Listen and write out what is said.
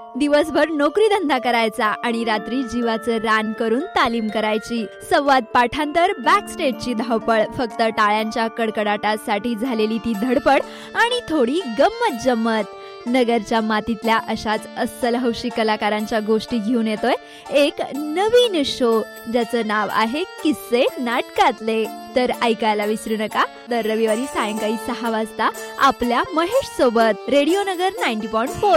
दिवसभर नोकरी धंदा करायचा आणि रात्री जीवाचं रान करून तालीम करायची. संवाद पाठांतर, बॅकस्टेजची धावपळ, फक्त टाळ्यांच्या कडकडाटासाठी झालेली ती धडपड आणि थोडी गंमत जम्मत. नगरच्या मातीतल्या अशाच अस्सल हौशी कलाकारांच्या गोष्टी घेऊन येतोय एक नवीन शो, ज्याचं नाव आहे किस्से नाटकातले. तर ऐकायला विसरू नका दर रविवारी सायंकाळी 6 वाजता आपल्या महेश सोबत रेडिओ नगर 90.4